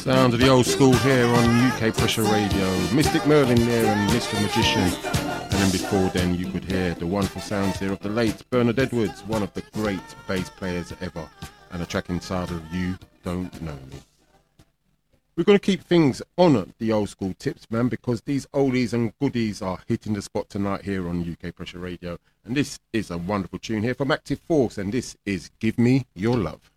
Sound of the old school here on UK Pressure Radio. Mystic Merlin there and Mr. Magician. And then before then you could hear the wonderful sounds there of the late Bernard Edwards, one of the great bass players ever, and a track inside of You Don't Know Me. We're going to keep things on the old school tips, man, because these oldies and goodies are hitting the spot tonight here on UK Pressure Radio. And this is a wonderful tune here from Active Force, and this is Give Me Your Love.